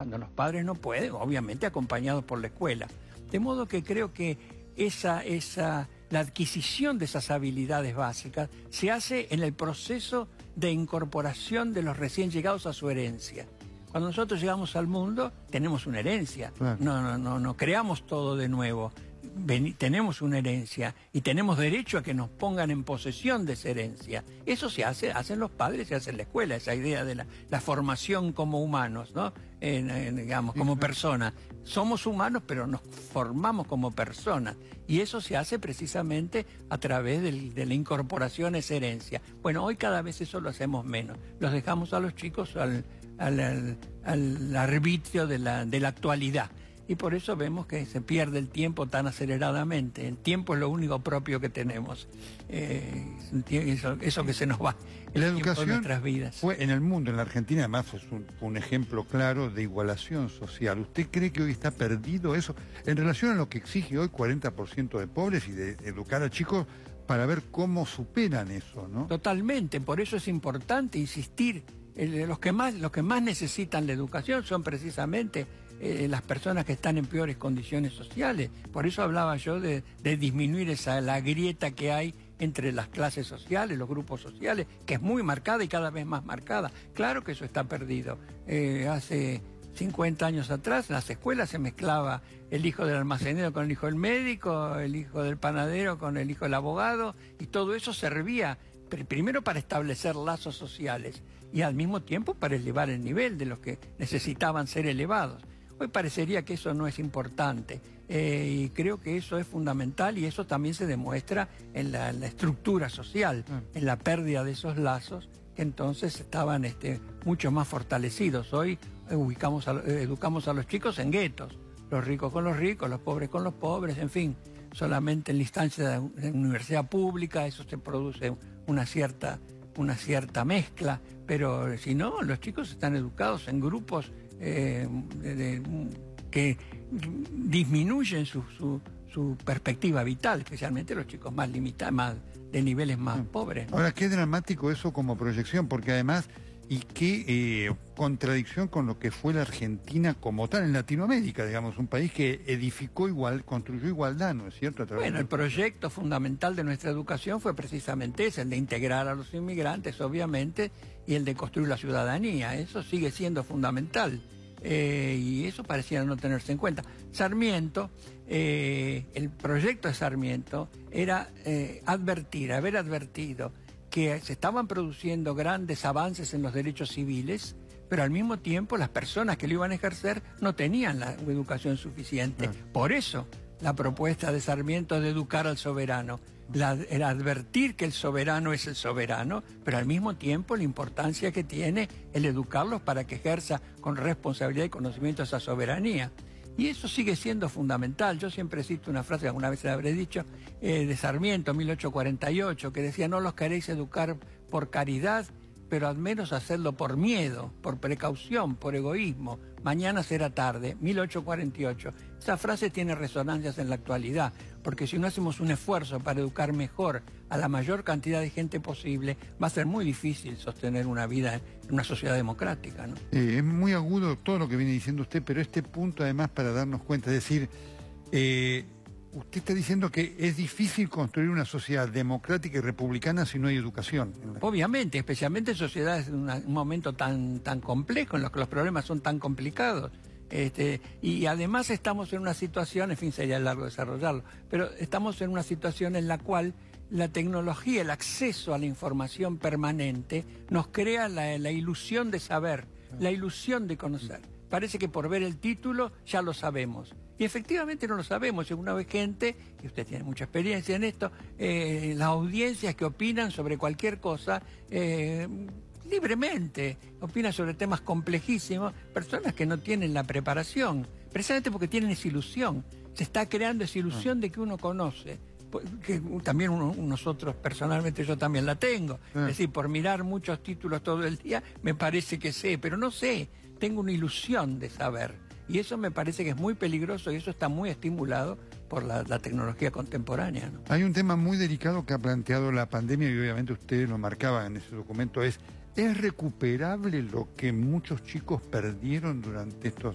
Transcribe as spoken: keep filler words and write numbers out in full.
cuando los padres no pueden, obviamente acompañados por la escuela. De modo que creo que esa, esa, la adquisición de esas habilidades básicas se hace en el proceso de incorporación de los recién llegados a su herencia. Cuando nosotros llegamos al mundo, tenemos una herencia. Claro. No, no, no, no creamos todo de nuevo. Ven, tenemos una herencia y tenemos derecho a que nos pongan en posesión de esa herencia. Eso se hace, hacen los padres, se hace en la escuela, esa idea de la, la formación como humanos, ¿no? En, en, digamos, como personas. Somos humanos, pero nos formamos como personas. Y eso se hace precisamente a través del, de la incorporación a esa herencia. Bueno, hoy cada vez eso lo hacemos menos. Los dejamos a los chicos al, al, al, al arbitrio de la, de la actualidad. Y por eso vemos que se pierde el tiempo tan aceleradamente. El tiempo es lo único propio que tenemos. Eh, eso, eso que se nos va. El la educación de nuestras vidas. Fue en el mundo, en la Argentina, además fue un, un ejemplo claro de igualación social. ¿Usted cree que hoy está perdido eso? En relación a lo que exige hoy cuarenta por ciento de pobres y de educar a chicos para ver cómo superan eso, ¿no? Totalmente. Por eso es importante insistir. Eh, los, que más, los que más necesitan la educación son precisamente Eh, las personas que están en peores condiciones sociales. Por eso hablaba yo de, de disminuir esa la grieta que hay entre las clases sociales, los grupos sociales, que es muy marcada y cada vez más marcada. Claro que eso está perdido. Eh, hace cincuenta años atrás en las escuelas se mezclaba el hijo del almacenero con el hijo del médico, el hijo del panadero con el hijo del abogado, y todo eso servía primero para establecer lazos sociales y al mismo tiempo para elevar el nivel de los que necesitaban ser elevados. Hoy parecería que eso no es importante eh, y creo que eso es fundamental y eso también se demuestra en la, en la estructura social, en la pérdida de esos lazos que entonces estaban este, mucho más fortalecidos. Hoy eh, ubicamos a, eh, educamos a los chicos en guetos, los ricos con los ricos, los pobres con los pobres, en fin, solamente en la instancia de una universidad pública eso se produce una cierta, una cierta mezcla, pero si no, los chicos están educados en grupos Eh, de, de, que disminuyen su, su, su perspectiva vital, especialmente los chicos más limitados, más de niveles más pobres, ¿no? Ahora, qué dramático eso como proyección, porque además, y qué eh, contradicción con lo que fue la Argentina como tal en Latinoamérica, digamos, un país que edificó igual, construyó igualdad, ¿no es cierto? A través bueno, de... el proyecto fundamental de nuestra educación fue precisamente ese, el de integrar a los inmigrantes, obviamente, y el de construir la ciudadanía. Eso sigue siendo fundamental. Eh, y eso parecía no tenerse en cuenta. Sarmiento, eh, el proyecto de Sarmiento era eh, advertir, haber advertido que se estaban produciendo grandes avances en los derechos civiles, pero al mismo tiempo las personas que lo iban a ejercer no tenían la educación suficiente. Ah. Por eso la propuesta de Sarmiento de educar al soberano, la, era advertir que el soberano es el soberano, pero al mismo tiempo la importancia que tiene el educarlos para que ejerza con responsabilidad y conocimiento esa soberanía. Y eso sigue siendo fundamental. Yo siempre cito una frase que alguna vez la habré dicho, eh, de Sarmiento, mil ochocientos cuarenta y ocho, que decía: no los queréis educar por caridad, pero al menos hacerlo por miedo, por precaución, por egoísmo. Mañana será tarde, mil ochocientos cuarenta y ocho. Esa frase tiene resonancias en la actualidad, porque si no hacemos un esfuerzo para educar mejor a la mayor cantidad de gente posible, va a ser muy difícil sostener una vida en una sociedad democrática, ¿no? Eh, es muy agudo todo lo que viene diciendo usted, pero este punto además para darnos cuenta, es decir, eh, usted está diciendo que es difícil construir una sociedad democrática y republicana si no hay educación. Obviamente, especialmente en sociedades en una, un momento tan, tan complejo, en los que los problemas son tan complicados. Este, y además estamos en una situación, en fin, sería largo desarrollarlo, pero estamos en una situación en la cual la tecnología, el acceso a la información permanente, nos crea la, la ilusión de saber, la ilusión de conocer. Parece que por ver el título ya lo sabemos. Y efectivamente no lo sabemos. Una vez gente, y usted tiene mucha experiencia en esto, eh, las audiencias que opinan sobre cualquier cosa, eh, libremente, opinan sobre temas complejísimos, personas que no tienen la preparación, precisamente porque tienen esa ilusión. Se está creando esa ilusión de que uno conoce. Que también uno, nosotros personalmente yo también la tengo. Es decir, por mirar muchos títulos todo el día, me parece que sé, pero no sé. Tengo una ilusión de saber. Y eso me parece que es muy peligroso y eso está muy estimulado por la, la tecnología contemporánea, ¿no? Hay un tema muy delicado que ha planteado la pandemia y obviamente ustedes lo marcaban en ese documento, es ¿es recuperable lo que muchos chicos perdieron durante estos